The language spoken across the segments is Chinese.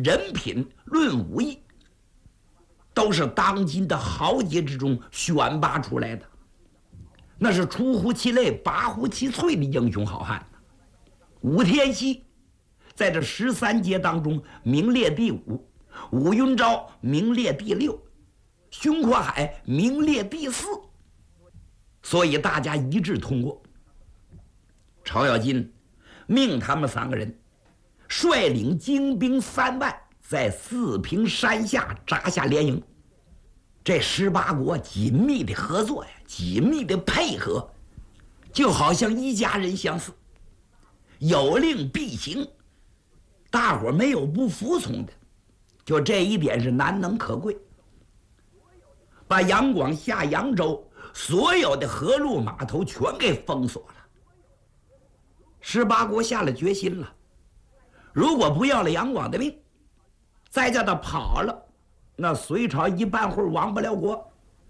人品、论武艺，都是当今的豪杰之中选拔出来的，那是出乎其类、拔乎其萃的英雄好汉。武天锡在这13杰当中名列第5，武云昭名列第6，荀阔海名列第4，所以大家一致通过。程咬金命他们3个人率领精兵3万，在四平山下扎下连营。这18国紧密的合作呀，紧密的配合，就好像一家人相似，有令必行，大伙没有不服从的，就这一点是难能可贵。把杨广下扬州所有的河路码头全给封锁了。18国下了决心了，如果不要了杨广的命，再叫他跑了，那隋朝一半会儿亡不了国。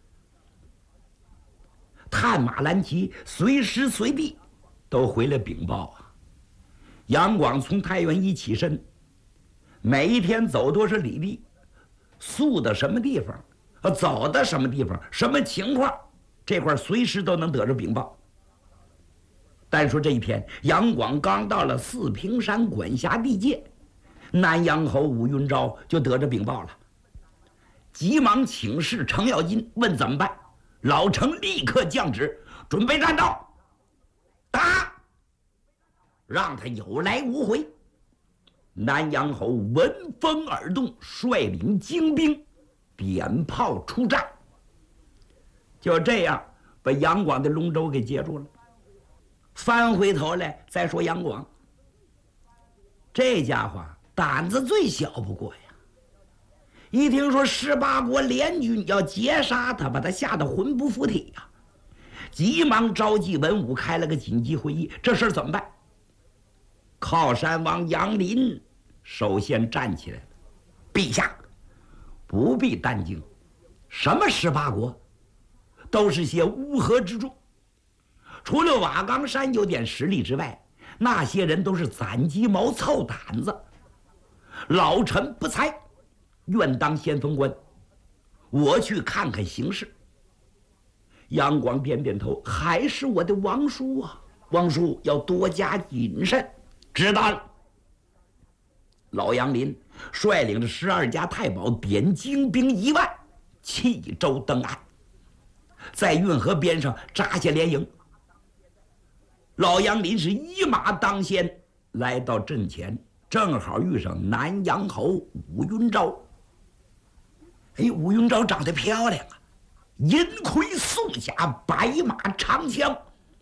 探马兰旗随时随地都回来禀报啊，杨广从太原一起身，每一天走多少里地，宿到什么地方，走到什么地方，什么情况，这块随时都能得着禀报。单说这一天，杨广刚到了四平山管辖地界，南阳侯武云昭就得着禀报了，急忙请示程咬金，问怎么办。老程立刻降旨，准备战斗，打，让他有来无回。南阳侯闻风而动，率领精兵点炮出战，就这样把杨广的龙舟给截住了。翻回头来再说杨广，这家伙胆子最小不过呀，一听说18国联军要截杀他，把他吓得魂不附体呀，急忙召集文武开了个紧急会议，这事儿怎么办？靠山王杨林首先站起来了，陛下不必担惊，什么18国都是些乌合之众，除了瓦岗山有点实力之外，那些人都是攒鸡毛凑胆子。老臣不才，愿当先锋官，我去看看形势。杨广点点头，还是我的王叔啊，王叔要多加谨慎。知道了。老杨林率领着12家太保，点精兵1万，弃舟登岸，在运河边上扎下连营。老杨林是一马当先来到阵前，正好遇上南阳侯武云昭。哎，武云昭长得漂亮啊，银盔素甲，白马长枪，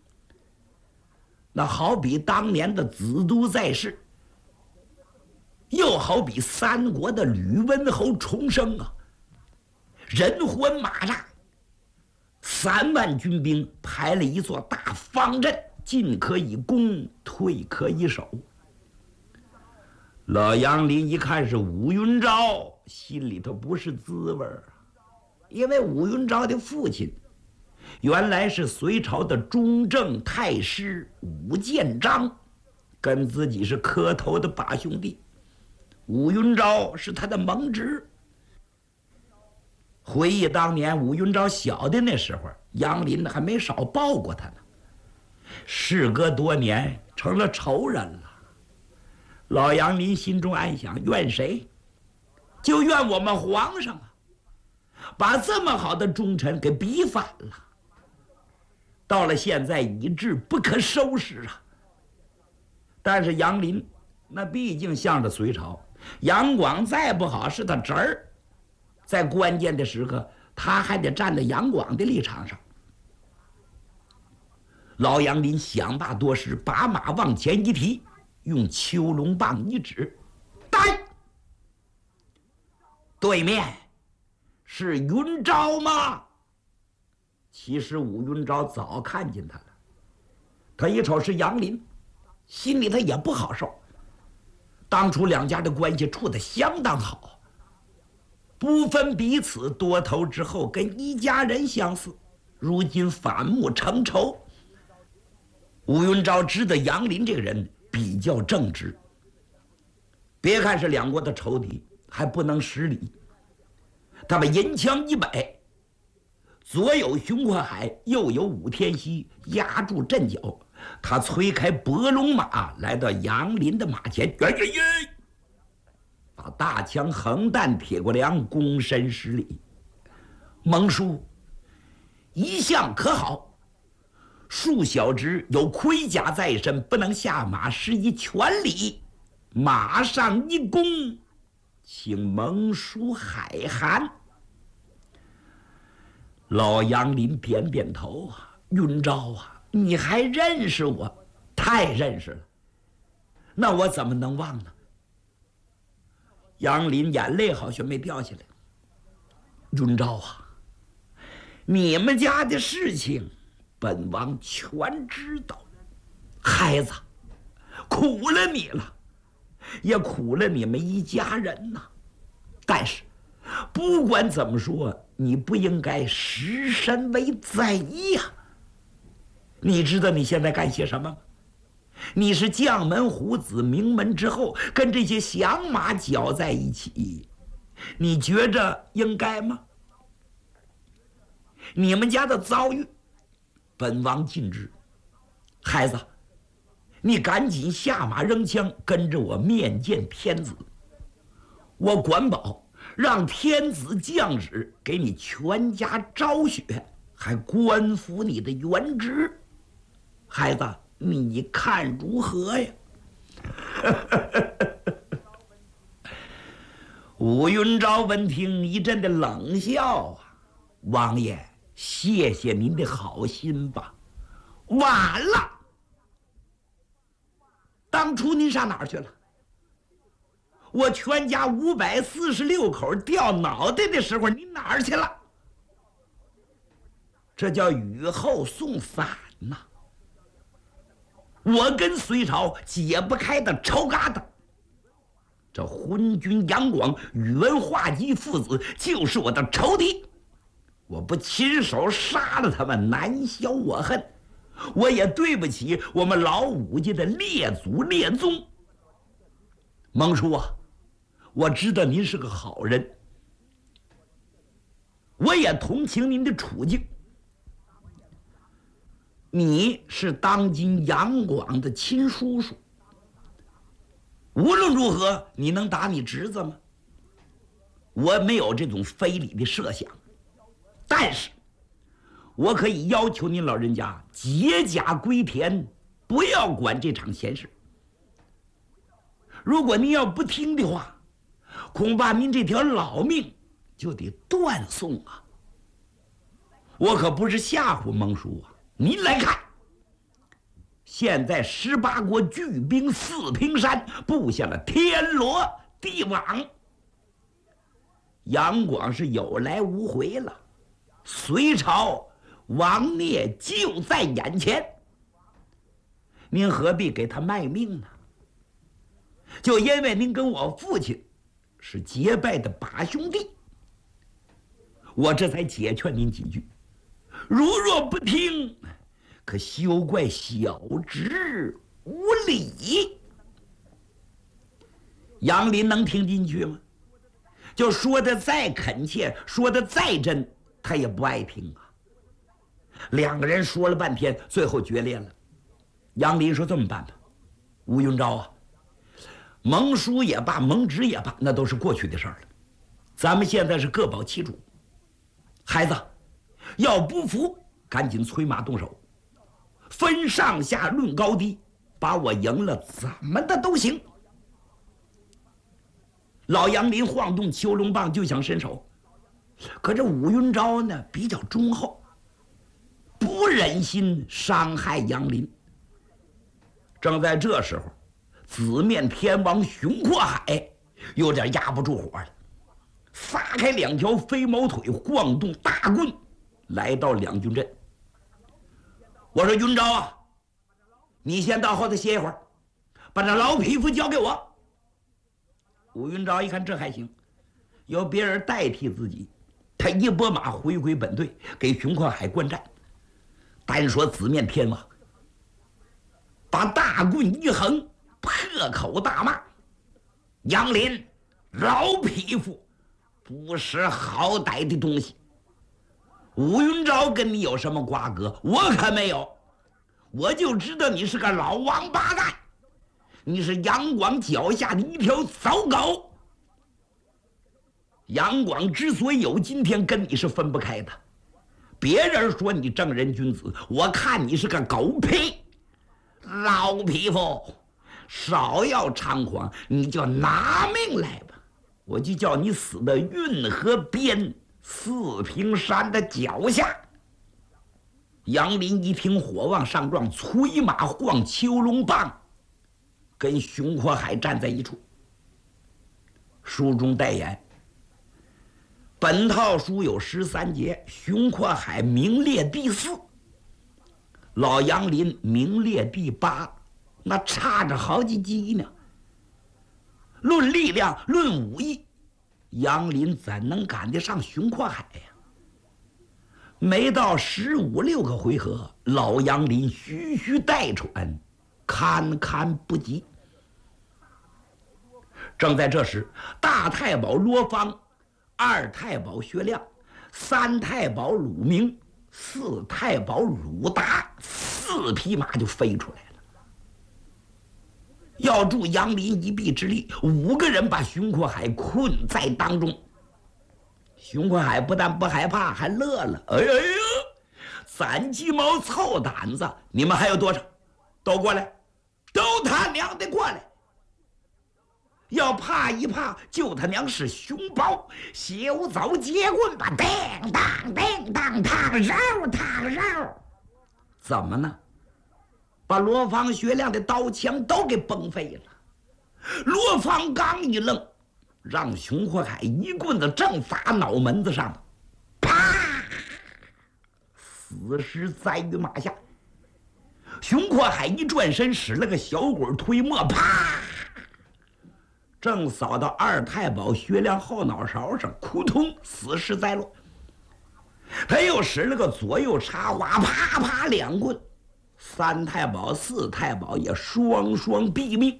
那好比当年的子都在世，又好比3国的吕温侯重生啊。人环马扎，3万军兵排了一座大方阵，进可以攻，退可以守。老杨林一看是武云昭，心里头不是滋味啊，因为武云昭的父亲原来是隋朝的中正太师武建章，跟自己是磕头的把兄弟。武云昭是他的盟侄。回忆当年武云昭小的那时候，杨林还没少抱过他呢。事隔多年，成了仇人了。老杨林心中暗想，怨谁？就怨我们皇上啊，把这么好的忠臣给逼反了。到了现在已至不可收拾啊。但是杨林那毕竟向着隋朝，杨广再不好是他侄儿，在关键的时刻他还得站在杨广的立场上。老杨林想罢多时，把马往前一提，用秋龙棒一指，呆！对面是云昭吗？其实武云昭早看见他了，他一瞅是杨林，心里他也不好受。当初2家的关系处得相当好，不分彼此，多头之后跟一家人相似，如今反目成仇。武云昭知道杨林这个人比较正直， 别看是两国的仇敌，还不能失礼。他们银枪一摆，左有熊阔海，右有武天锡压住阵脚。他催开伯龙马，来到杨林的马前，把大枪横弹铁过梁，躬身施礼。蒙叔一向可好，恕小侄有盔甲在身，不能下马，施以全礼。马上一躬，请蒙叔海涵。老杨林点点头啊，云昭啊，你还认识我？太认识了，那我怎么能忘呢？杨林眼泪好像没掉下来。云昭啊，你们家的事情，本王全知道。孩子，苦了你了，也苦了你们一家人呐。但是，不管怎么说，你不应该失身为贼呀。你知道你现在干些什么吗？你是将门虎子，名门之后，跟这些响马搅在一起，你觉着应该吗？你们家的遭遇，本王尽知。孩子，你赶紧下马扔枪，跟着我面见天子。我管保让天子降旨给你全家昭雪，还官复你的原职。孩子，你看如何呀？武云昭闻听一阵的冷笑啊，王爷，谢谢您的好心吧。晚了，当初您上哪儿去了？我全家546口掉脑袋的时候，您哪儿去了？这叫雨后送伞呐。我跟隋朝解不开的仇疙瘩，这昏君杨广、宇文化及父子就是我的仇敌。我不亲手杀了他们，难消我恨。我也对不起我们老武家的列祖列宗。蒙叔啊，我知道您是个好人，我也同情您的处境。你是当今杨广的亲叔叔，无论如何，你能打你侄子吗？我没有这种非礼的设想，但是我可以要求您老人家解甲归田，不要管这场闲事。如果您要不听的话，恐怕您这条老命就得断送啊！我可不是吓唬蒙叔啊！您来看，现在18国巨兵四平山，布下了天罗地网。杨广是有来无回了，隋朝亡灭就在眼前，您何必给他卖命呢？就因为您跟我父亲是结拜的把兄弟，我这才解劝您几句。如若不听，可休怪小侄无礼。杨林能听进去吗？就说的再恳切，说的再真，他也不爱听啊。两个人说了半天，最后决裂了。杨林说：“这么办吧，吴云昭啊，蒙叔也罢，蒙直也罢，那都是过去的事儿了。咱们现在是各保其主。孩子，要不服，赶紧催马动手，分上下论高低，把我赢了，怎么的都行。”老杨林晃动虬龙棒就想伸手，可这武云昭呢比较忠厚，不忍心伤害杨林。正在这时候，紫面天王熊阔海有点压不住火了，撒开2条飞毛腿，晃动大棍，来到两军阵。我说：“云昭啊，你先到后头歇一会儿，把这老匹夫交给我。”武云昭一看这还行，由别人代替自己，他一拨马回归本队，给熊阔海观战。单说紫面天王，把大棍一横，破口大骂：“ 杨林，老匹夫，不识好歹的东西。吴云昭跟你有什么瓜葛？我可没有，我就知道你是个老王八蛋，你是杨广脚下的一条走狗。杨广之所以有今天，跟你是分不开的。别人说你正人君子，我看你是个狗屁。老匹夫，少要猖狂，你就拿命来吧，我就叫你死在运河边四平山的脚下。杨林一听，火往上撞，催马晃秋龙棒，跟熊阔海站在一处。书中代言，本套书有13节，熊阔海名列第4，老杨林名列第8，那差着好几级呢。论力量，论武艺，杨林怎能赶得上熊阔海呀？没到15、16个回合，老杨林吁吁带喘，堪堪不及。正在这时，大太保罗芳、二太保薛亮、三太保鲁明、四太保鲁达4匹马就飞出来了，要助杨林一臂之力。5个人把熊阔海困在当中。熊阔海不但不害怕，还乐了。哎呀，攒鸡毛凑胆子，你们还有多少？都过来，都他娘的过来！要怕一怕，就他娘是熊包，小走接棍吧，叮当叮当，烫肉烫肉。怎么呢？把罗芳、薛亮的刀枪都给崩废了。罗芳刚一愣，让熊阔海一棍子正砸脑门子上，啪！死尸栽于马下。熊阔海一转身，使了个小鬼推磨，啪！正扫到二太保薛亮后脑勺上，扑通，死尸在落。他又使了个左右插花，啪啪2棍，三太保、四太保也双双毙命。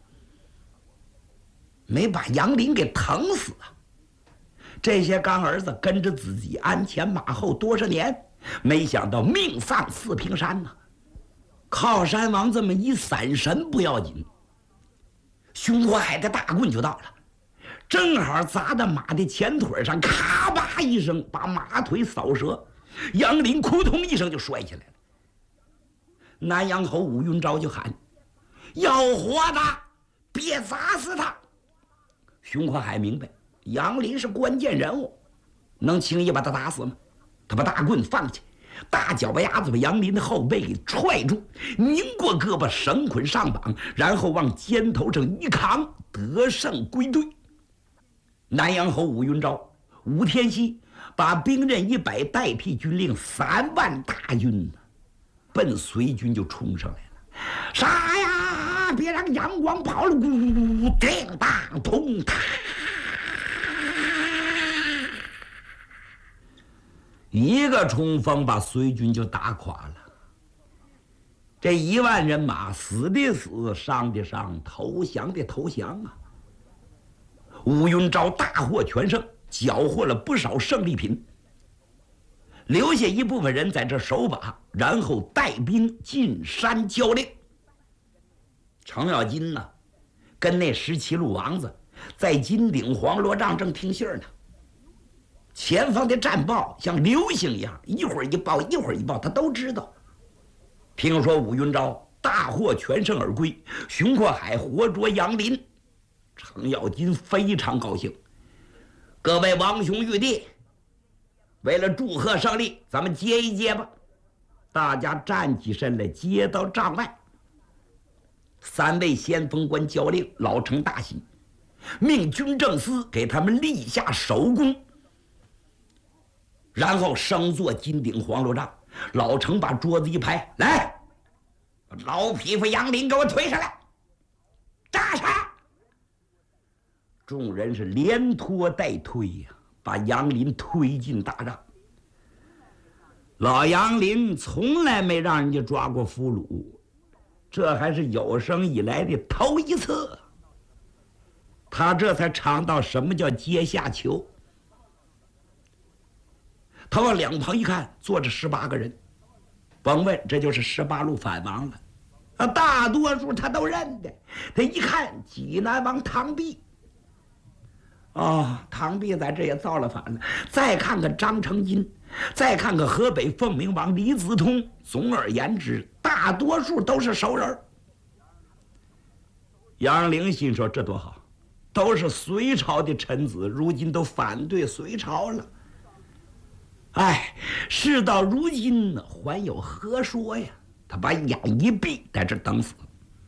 没把杨林给疼死啊！这些干儿子跟着自己鞍前马后多少年，没想到命丧四平山呐！靠山王这么一散神不要紧，熊阔海的大棍就到了，正好砸到马的前腿上，咔吧一声把马腿扫折，杨林扑通一声就摔下来了。南阳侯武云昭就喊：“要活的，别砸死他！”熊阔海明白杨林是关键人物，能轻易把他打死吗？他把大棍放下，大脚巴丫子把杨林的后背给踹住，拧过胳膊，绳捆上绑，然后往肩头上一扛，得胜归队。南阳侯武云昭、武天锡把兵刃100代替军令3万大军，奔隋军就冲上来了。杀呀！别让杨广跑了！咕叮当通塔，一个冲锋把隋军就打垮了。这1万人马，死的死，伤的伤，投降的投降啊！武云昭大获全胜，缴获了不少胜利品，留下一部分人在这守把，然后带兵进山交令。程咬金呢，跟那17路王子在金鼎黄罗帐正听信呢。前方的战报像流星一样，一会儿一报，一会儿一报，他都知道。听说武云昭大获全胜而归，熊阔海活捉杨林，程咬金非常高兴。各位王兄玉帝，为了祝贺胜利，咱们接一接吧。大家站起身来，接到帐外。3位先锋官交令，老程大喜，命军政司给他们立下首功，然后升坐金鼎黄罗帐。老程把桌子一拍，来，老匹夫杨林给我推上来，扎上！众人是连拖带推呀，把杨林推进大帐。老杨林从来没让人家抓过俘虏，这还是有生以来的头一次。 他这才尝到什么叫阶下囚。他往两旁一看，坐着18个人，甭问，这就是18路反王了。大多数他都认得。他一看，济南王唐弼。唐弼在这也造了反了。再看看张成金，再看看河北凤鸣王李子通，总而言之，大多数都是熟人。杨凌心说：“这多好，都是隋朝的臣子，如今都反对隋朝了。哎，事到如今呢，还有何说呀？”他把眼一闭，在这等死。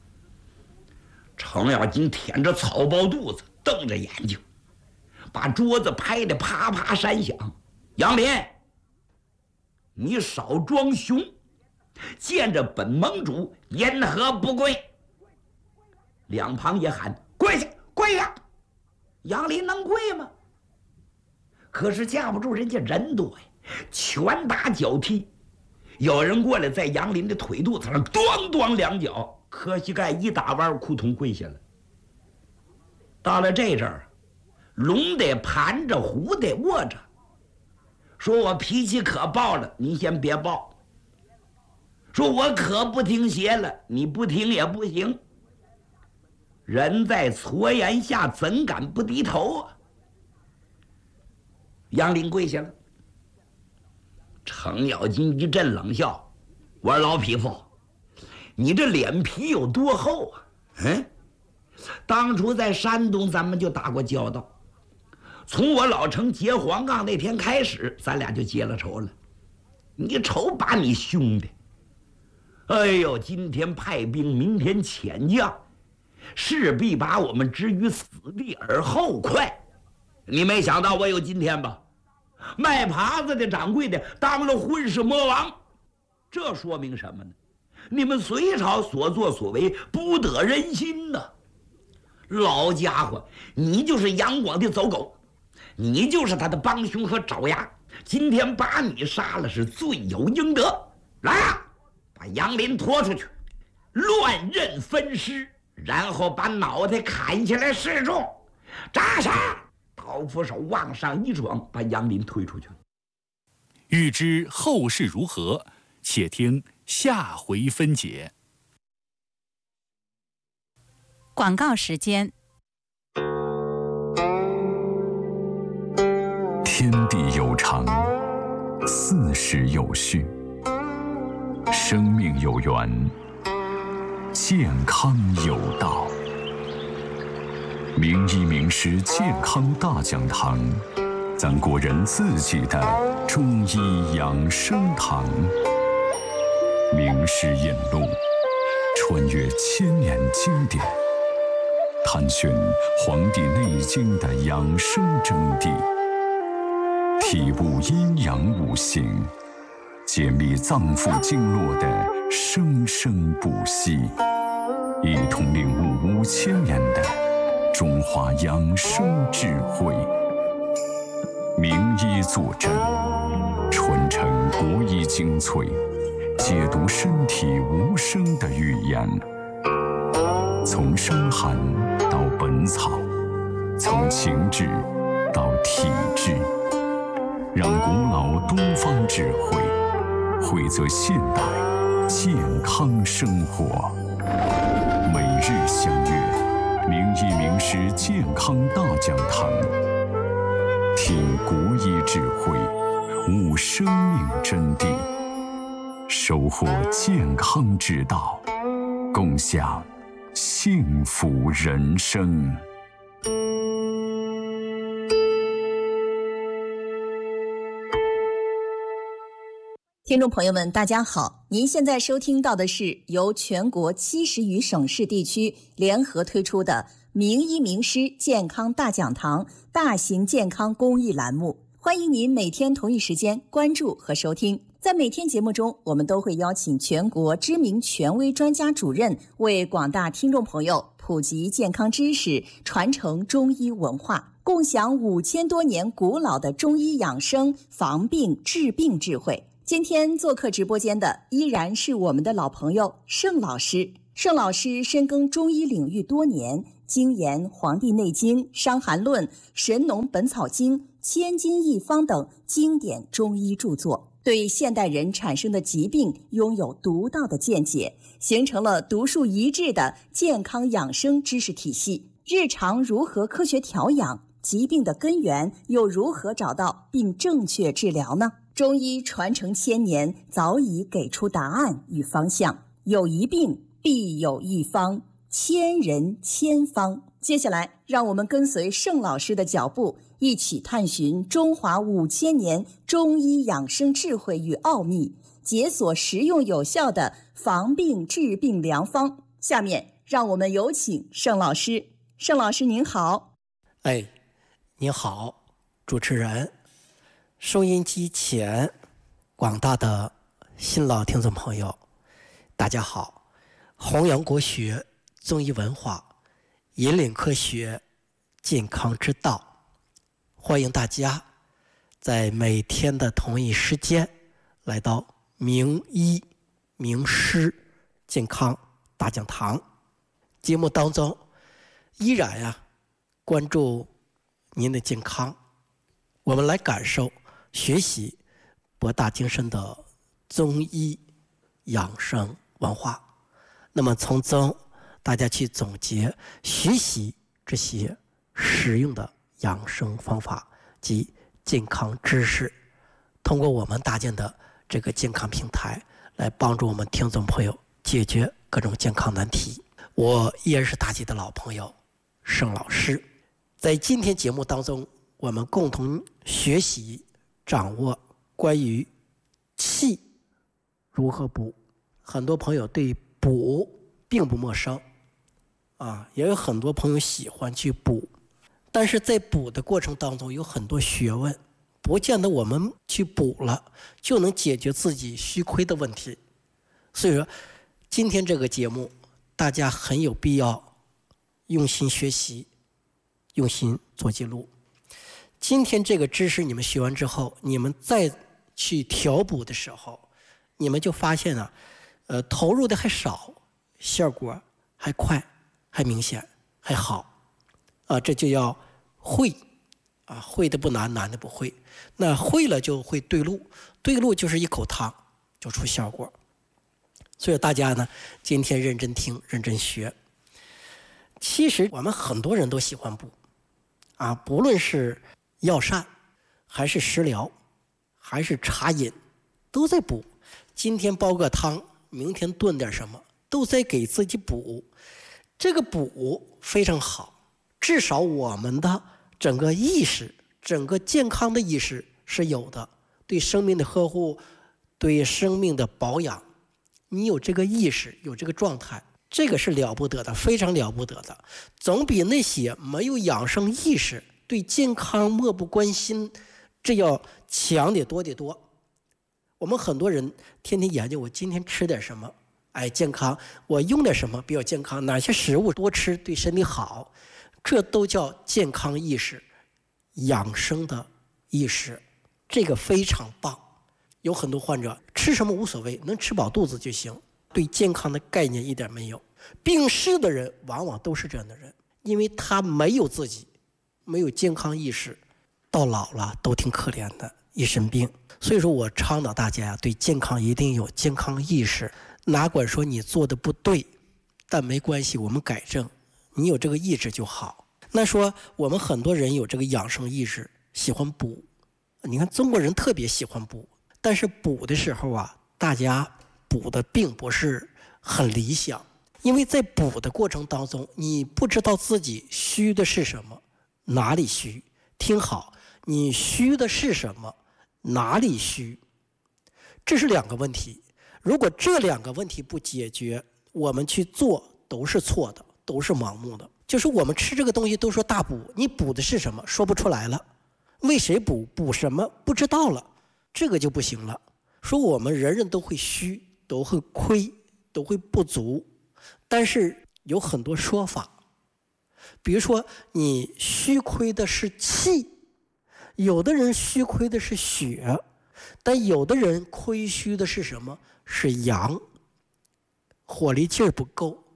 程咬金舔着草包肚子，瞪着眼睛，把桌子拍得啪啪山响。杨林，你少装熊，见着本盟主言何不跪？两旁也喊跪下，跪下！杨林能跪吗？可是架不住人家人多呀，拳打脚踢。有人过来，在杨林的腿肚子上咣咣两脚，磕膝盖一打弯，裤筒跪下了。到了这阵儿，龙得盘着，虎得卧着，说我脾气可暴了，你先别暴；说我可不听邪了，你不听也不行。人在矬檐下，怎敢不低头啊？杨林跪下了。程咬金一阵冷笑：“我说老匹夫，你这脸皮有多厚啊？当初在山东咱们就打过交道，从我老程劫黄冈那天开始，咱俩就结了仇了。你瞅把你凶的，哎呦，今天派兵，明天遣将，势必把我们置于死地而后快。你没想到我有今天吧？卖耙子的掌柜的当了混世魔王，这说明什么呢？你们隋朝所作所为不得人心呐！老家伙，你就是杨广的走狗，你就是他的帮凶和爪牙，今天把你杀了是罪有应得。来啊，把杨林拖出去，乱刃分尸，然后把脑袋砍下来示众。扎下！刀斧手往上一撞，把杨林推出去了。 欲知后事如何，且听下回分解。 广告时间。 天地有常，四时有序，生命有源，健康有道。名医名师健康大讲堂，咱国人自己的中医养生堂。名师引路，穿越千年经典，探寻《黄帝内经》的养生真谛，体悟阴阳五行，解密脏腑经络的生生不息，一同领悟5000年的中华养生智慧。名医坐镇，传承国医精粹，解读身体无声的语言。从伤寒到本草，从情志到体质，让古老东方智慧汇泽现代健康生活。每日相约名医名师健康大讲堂，听国医智慧，悟生命真谛，收获健康之道，共享幸福人生。 听众朋友们，大家好！您现在收听到的是由全国70余省市地区联合推出的名医名师健康大讲堂大型健康公益栏目，欢迎您每天同一时间关注和收听。在每天节目中，我们都会邀请全国知名权威专家主任为广大听众朋友普及健康知识，传承中医文化，共享5000多年古老的中医养生、防病治病智慧。今天做客直播间的依然是我们的老朋友盛老师。盛老师深耕中医领域多年， 精研《黄帝内经》《伤寒论》《神农本草经》《千金一方》等经典中医著作，对现代人产生的疾病拥有独到的见解，形成了独树一帜的健康养生知识体系。日常如何科学调养？疾病的根源又如何找到并正确治疗呢？中医传承千年，早已给出答案与方向。有一病必有一方，千人千方。接下来，让我们跟随盛老师的脚步，一起探寻中华5000年中医养生智慧与奥秘，解锁实用有效的防病治病良方。下面，让我们有请盛老师。盛老师您好。 您好，主持人，收音机前广大的新老听众朋友，大家好。弘扬国学、中医文化，引领科学健康之道，欢迎大家在每天的同一时间来到名医名师健康大讲堂。节目当中依然关注您的健康，我们来感受学习博大精深的中医养生文化，那么从中大家去总结学习这些实用的养生方法及健康知识，通过我们搭建的这个健康平台来帮助我们听众朋友解决各种健康难题。我依然是大家的老朋友盛老师。在今天节目当中，我们共同学习掌握关于气如何补。很多朋友对补并不陌生也有很多朋友喜欢去补，但是在补的过程当中有很多学问，不见得我们去补了就能解决自己虚亏的问题。所以说今天这个节目大家很有必要用心学习，用心做记录。今天这个知识你们学完之后，你们再去调补的时候，你们就发现投入的还少，效果还快，还明显，还好这就叫会会的不难，难的不会。那会了就会对路，对路就是一口汤就出效果。所以大家今天认真听，认真学。其实我们很多人都喜欢补不论是药膳还是食疗还是茶饮都在补。今天煲个汤，明天炖点什么，都在给自己补。这个补非常好，至少我们的整个意识，整个健康的意识是有的，对生命的呵护，对生命的保养，你有这个意识，有这个状态，这个是了不得的，非常了不得的，总比那些没有养生意识，对健康漠不关心，这要强得多得多。我们很多人天天研究我今天吃点什么健康，我用点什么比较健康，哪些食物多吃对身体好，这都叫健康意识，养生的意识，这个非常棒。有很多患者吃什么无所谓，能吃饱肚子就行，对健康的概念一点没有。病逝的人往往都是这样的人，因为他没有自己，没有健康意识，到老了都挺可怜的，一身病。所以说我倡导大家对健康一定有健康意识，哪管说你做的不对，但没关系，我们改正，你有这个意识就好。那说我们很多人有这个养生意识，喜欢补，你看中国人特别喜欢补，但是补的时候大家补的并不是很理想，因为在补的过程当中，你不知道自己虚的是什么，哪里虚。听好，你虚的是什么，哪里虚，这是两个问题。如果这两个问题不解决，我们去做都是错的，都是盲目的。就是我们吃这个东西都说大补，你补的是什么说不出来了，为谁补，补什么不知道了，这个就不行了。说我们人人都会虚，都会亏，都会不足，但是有很多说法，比如说你虚亏的是气，有的人虚亏的是血，但有的人亏虚的是什么？是阳，火力劲儿不够。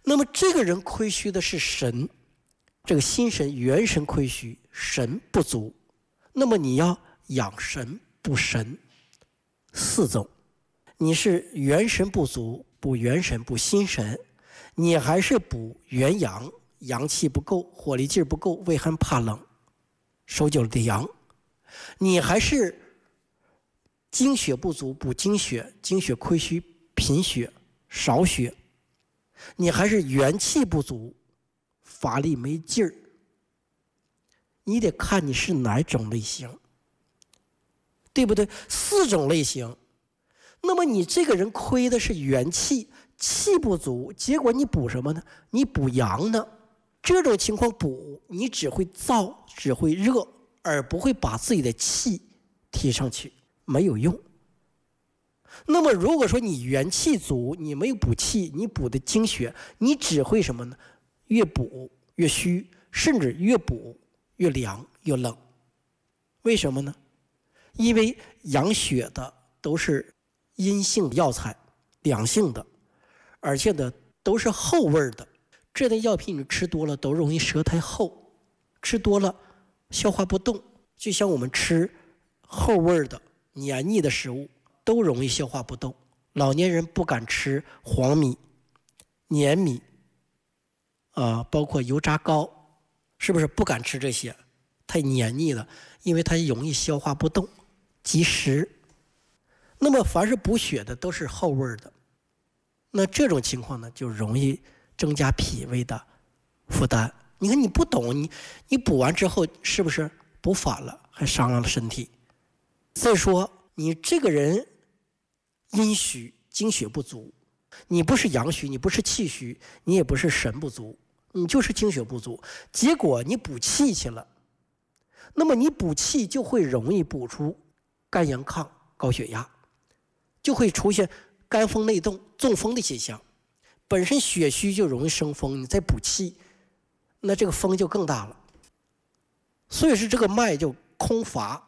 那么这个人亏虚的是神，这个心神元神亏虚，神不足，那么你要养神补神4种。你是元神不足，补元神补心神，你还是补元阳，阳气不够，火力劲儿不够，畏寒怕冷，手脚凉。你还是精血不足，补精血，精血亏虚，贫血少血。你还是元气不足，乏力没劲儿。你得看你是哪种类型，对不对？4种类型。那么你这个人亏的是元气，气不足，结果你补什么呢？你补阳呢？这种情况补，你只会燥，只会热，而不会把自己的气提上去，没有用。那么如果说你元气足，你没有补气，你补的精血，你只会什么呢？越补越虚，甚至越补越凉越冷。为什么呢？因为养血的都是阴性药材，凉性的，而且呢都是厚味的。这类药品你吃多了都容易舌苔厚，吃多了消化不动，就像我们吃厚味的黏腻的食物都容易消化不动。老年人不敢吃黄米、黏米包括油炸糕，是不是不敢吃这些？太黏腻了，因为它容易消化不动，积食。那么凡是补血的都是厚味的，那这种情况呢就容易增加脾胃的负担。你看你不懂，你补完之后是不是补反了，还伤了身体？再说你这个人阴虚，精血不足，你不是阳虚，你不是气虚，你也不是神不足，你就是精血不足，结果你补气去了。那么你补气就会容易补出肝阳亢、高血压，就会出现肝风内动、中风的现象。本身血虚就容易生风，你再补气，那这个风就更大了。所以说这个脉就空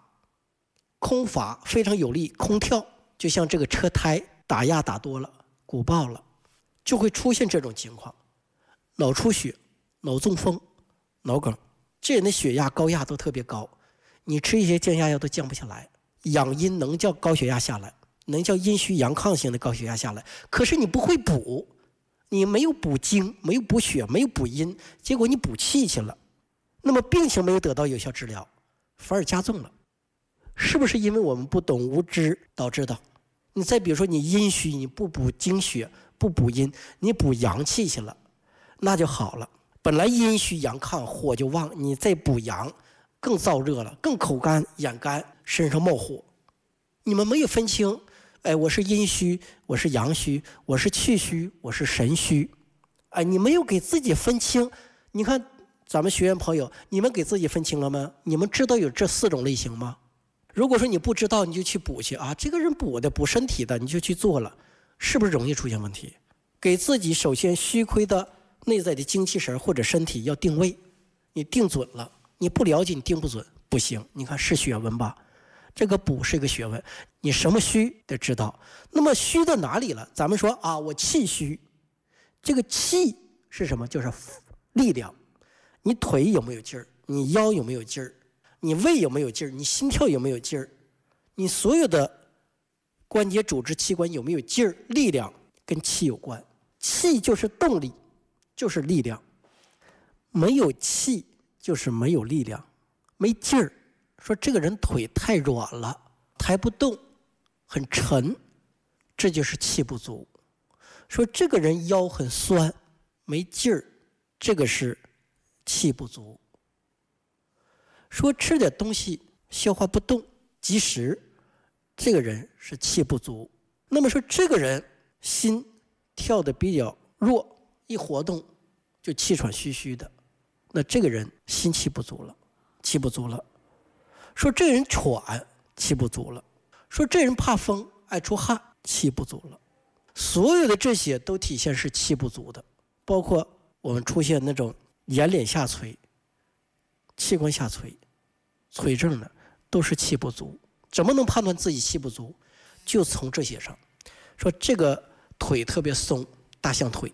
乏非常有力，空跳，就像这个车胎打压打多了，鼓爆了，就会出现这种情况。脑出血、脑中风、脑梗，这人的血压高压都特别高，你吃一些降压药都降不下来。养阴能叫高血压下来，能叫阴虚阳亢型的高血压下来，可是你不会补，你没有补精，没有补血，没有补阴，结果你补气去了，那么病情没有得到有效治疗，反而加重了。是不是因为我们不懂无知导致的？你再比如说你阴虚，你不补精血，不补阴，你补阳气去了，那就好了。本来阴虚阳亢，火就旺，你再补阳，更燥热了，更口干眼干，身上冒火。你们没有分清，我是阴虚，我是阳虚，我是气虚，我是神虚，你没有给自己分清。你看咱们学员朋友，你们给自己分清了吗？你们知道有这4种类型吗？如果说你不知道，你就去补去这个人补的补身体的，你就去做了，是不是容易出现问题？给自己首先虚亏的内在的精气神或者身体要定位，你定准了，你不了解你定不准不行。你看是学问吧？这个补是一个学问，你什么虚得知道。那么虚到哪里了？咱们说我气虚，这个气是什么？就是力量。你腿有没有劲儿？你腰有没有劲儿？你胃有没有劲儿？你心跳有没有劲儿？你所有的关节组织器官有没有劲儿？力量跟气有关，气就是动力，就是力量。没有气就是没有力量，没劲儿。说这个人腿太软了，抬不动，很沉，这就是气不足。说这个人腰很酸，没劲儿，这个是气不足。说吃点东西消化不动，积食，这个人是气不足。那么说这个人心跳得比较弱，一活动就气喘吁吁的，那这个人心气不足了，气不足了。说这人喘，气不足了。说这人怕风，爱出汗，气不足了。所有的这些都体现是气不足的，包括我们出现那种眼睑下垂、器官下垂、垂症的，都是气不足。怎么能判断自己气不足？就从这些上。说这个腿特别松，大象腿，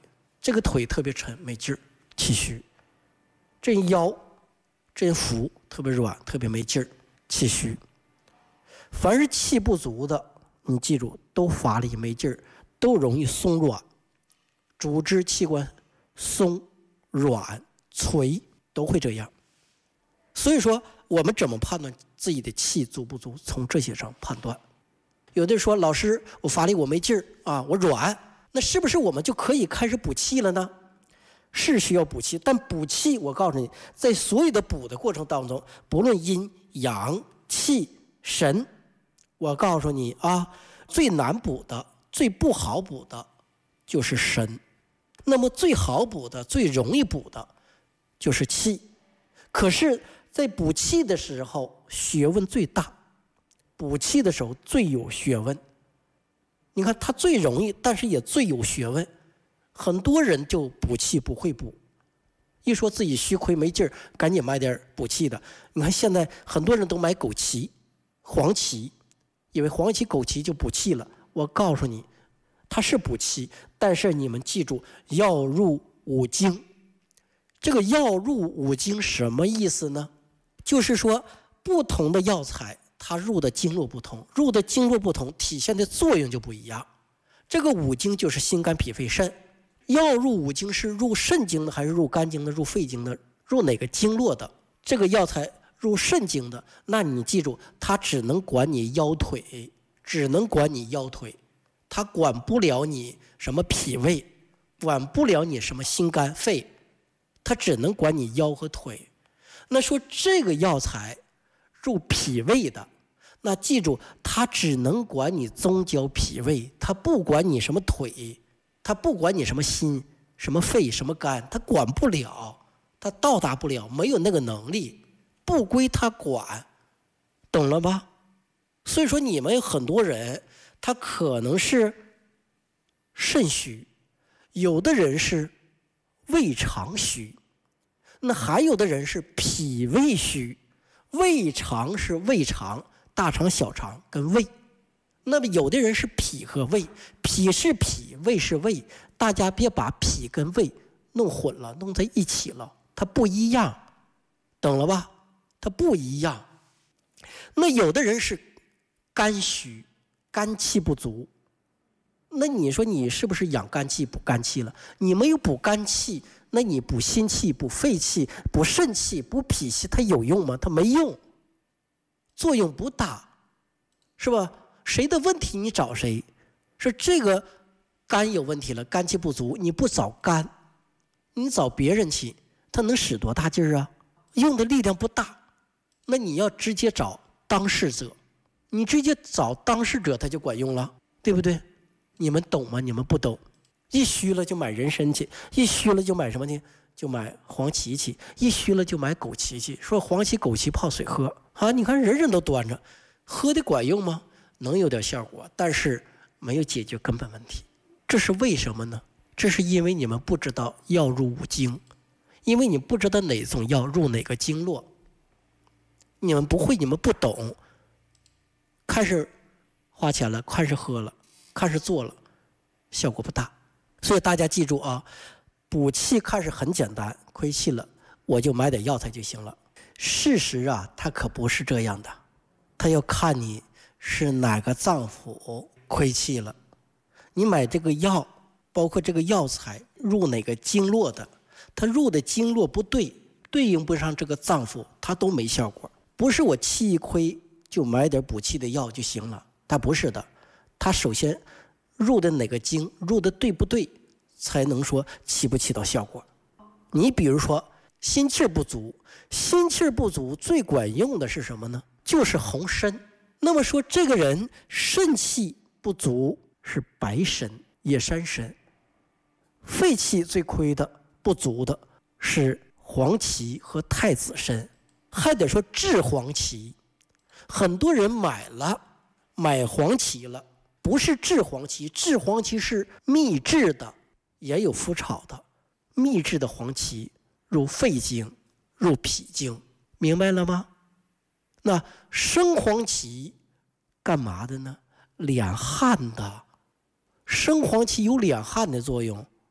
这个腿特别沉，没劲儿，气虚；这腰、这腹特别软，特别没劲儿，气虚。凡是气不足的，你记住，都乏力没劲儿，都容易松软，主支器官松、软、垂都会这样。所以说，我们怎么判断自己的气足不足？从这些上判断。有的人说，老师，我乏力，我没劲儿啊，我软，那是不是我们就可以开始补气了呢？是需要补气，但补气，我告诉你，在所有的补的过程当中，不论阴阳气神，我告诉你啊，最难补的、最不好补的就是神。那么最好补的、最容易补的就是气。可是，在补气的时候，学问最大。补气的时候最有学问，你看它最容易，但是也最有学问。很多人就补气不会补，一说自己虚亏没劲儿，赶紧买点补气的。你看现在很多人都买枸杞、黄芪，以为黄芪、枸杞就补气了。我告诉你，它是补气，但是你们记住，药入五经。这个药入五经什么意思呢？就是说不同的药材它入的经络不同，入的经络不同，体现的作用就不一样。这个五经就是心肝脾肺肾。药入五经是入肾经的还是入肝经的、入肺经的、入哪个经络的？这个药材入肾经的，那你记住，它只能管你腰腿，只能管你腰腿，它管不了你什么脾胃，管不了你什么心肝肺，它只能管你腰和腿。那说这个药材入脾胃的，那记住，它只能管你中焦脾胃，它不管你什么腿，它不管你什么心、什么肺、什么肝，它管不了，它到达不了，没有那个能力，不归它管，懂了吧？所以说你们很多人，他可能是肾虚，有的人是胃肠虚，那还有的人是脾胃虚。胃肠是胃肠，大肠、小肠跟胃。那么有的人是脾和胃，脾是脾，胃是胃，大家别把脾跟胃弄混了，弄在一起了，它不一样，懂了吧？它不一样。那有的人是肝虚，肝气不足，那你说你是不是养肝气、补肝气了？你没有补肝气，那你补心气、补肺气、补肾气、补脾气，它有用吗？它没用，作用不大，是吧？谁的问题你找谁？是这个肝有问题了，肝气不足，你不找肝，你找别人去，他能使多大劲儿啊？用的力量不大。那你要直接找当事者，你直接找当事者，他就管用了，对不对？你们懂吗？你们不懂。一虚了就买人参去，一虚了就买什么呢？就买黄芪去，一虚了就买枸杞去。说黄芪、枸杞泡水喝啊，你看人人都端着，喝的管用吗？能有点效果，但是没有解决根本问题。这是为什么呢？这是因为你们不知道药入五经，因为你不知道哪种药入哪个经络，你们不会，你们不懂，开始花钱了，开始喝了，开始做了，效果不大。所以大家记住啊，补气开始很简单，亏气了我就买点药材就行了。事实啊，它可不是这样的，它要看你是哪个脏腑亏气了，你买这个药，包括这个药材入哪个经络的，它入的经络不对，对应不上这个脏腑，它都没效果。不是我气一亏就买点补气的药就行了，它不是的，它首先入的哪个经，入的对不对，才能说起不起到效果。你比如说心气不足，心气不足最管用的是什么呢？就是红参。那么说这个人肾气不足是白参、野山参，肺气最亏的不足的是黄芪和太子参，还得说制黄芪。很多人买黄芪了，不是制黄芪，制黄芪是秘制的，也有麸炒的，秘制的黄芪入肺经、入脾经，明白了吗？那生黄芪干嘛的呢？敛汗的。生黄芪有敛汗的作用，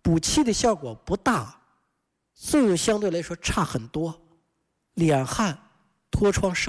补气的效果不大，作用相对来说差很多。脸汗、脱疮、生